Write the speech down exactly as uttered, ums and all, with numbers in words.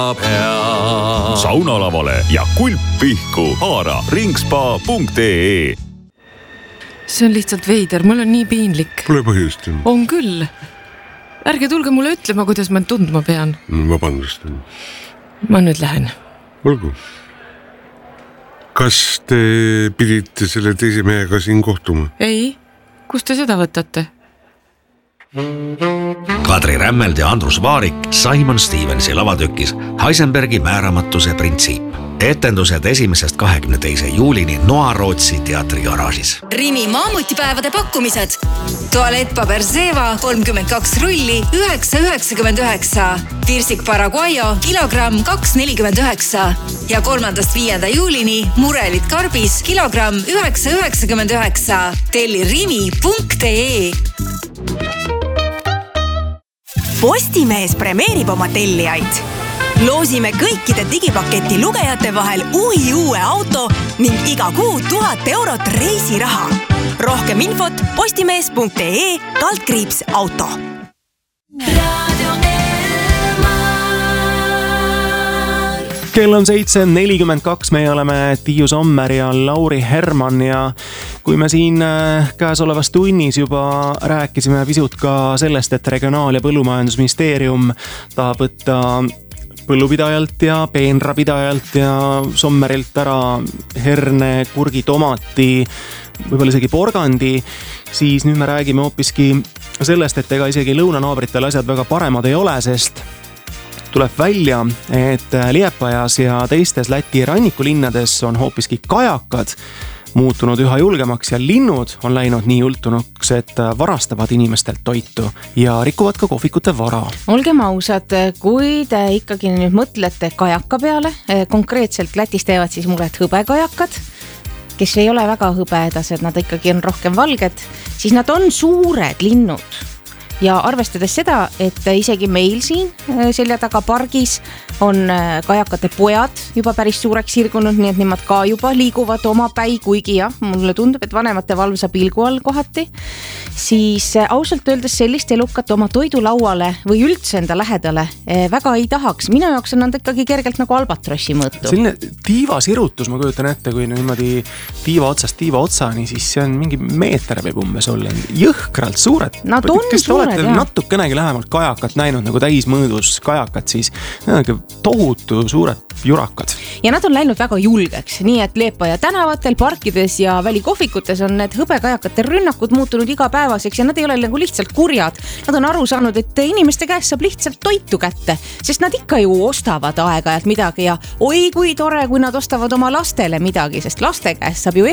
saunalavale ja kulppihku haara ringspa punkt ee. See on lihtsalt veider, mul on nii piinlik. Pole põhjust. On küll. Ärge tulge mulle ütlema, kuidas ma tundma pean. Vabandust. Ma nüüd lähen. Olgu. Kas te pidite selle teise mehega siin kohtuma? Ei, kus te seda võtate? Kadri Rämmeld ja Andrus Vaarik Simon Stevensi lavatükis Heisenbergi määramatuse printsiip. Etendused esimesest kahekümne teise juulini Noa-Rootsi teatri garaažis. Rimi maamutipäevade pakkumised. Tualettpaber Zeva kolmkümmend kaks rulli üheksa üheksakümmend üheksa. Virsik Paraguayo kilogramm kaks nelikümmend üheksa. Ja kolmandast viienda juulini murelit karbis kilogramm üheksa üheksakümmend üheksa. Telli rimi punkt ee. Postimees premeerib oma tellijaid. Loosime kõikide digipaketi lugejate vahel uhi uue auto ning iga kuu tuhat eurot reisiraha. Rohkem infot postimees punkt ee kaldkriips auto. Kell on seitse nelikümmend kaks, me oleme Tiiu Sommer ja Lauri Herman ja kui me siin käesolevas tunnis juba rääkisime pisut ka sellest, et Regionaal- ja Põllumajandusministeerium tahab võtta põllupidajalt ja peenrapidajalt ja Sommerilt ära herne, kurgi, tomati, võib-olla isegi porgandi, siis nüüd me räägime hoopiski sellest, et ega isegi lõunanaabritel asjad väga paremad ei ole, sest tuleb välja, et Liepajas ja teistes Läti rannikulinnades on hoopiski kajakad muutunud üha julgemaks ja linnud on läinud nii jultunuks, et varastavad inimestelt toitu ja rikuvad ka kohvikute vara. Olgem ausad, kui te ikkagi nüüd mõtlete kajaka peale, konkreetselt Lätis teevad siis muret hõbekajakad, kes ei ole väga hõbedased, nad ikkagi on rohkem valged, siis nad on suured linnud. Ja arvestades seda, et isegi meil siin selja taga pargis on kajakate pojad juba päris suureks sirgunud, nii et nemad ka juba liiguvad oma päi, kuigi jah, mulle tundub, et vanemate valvsa pilgu all kohati, siis ausalt öeldes sellist elukat oma toidulauale või üldse enda lähedale väga ei tahaks. Minu jaoks on nad ikkagi kergelt nagu albatrossi mõõtu. Selline tiivasirutus, ma kujutan ette, kui niimoodi tiiva otsast tiiva otsani, siis see on mingi meeter võib umbes olla. Jõhkralt suured. Nad on suured. Natukenegi lähemalt kajakat näinud, nagu täismõõdus kajakat, siis tohutu suured jurakad. Ja nad on läinud väga julgeks, nii et Liepaja tänavatel, parkides ja välikohvikutes on need hõbekajakate rünnakud muutunud igapäevaseks ja nad ei ole nagu lihtsalt kurjad. Nad on aru saanud, et inimeste käest saab lihtsalt toitu kätte, sest nad ikka ju ostavad aeg-ajalt midagi ja oi kui tore, kui nad ostavad oma lastele midagi, sest laste käest saab ju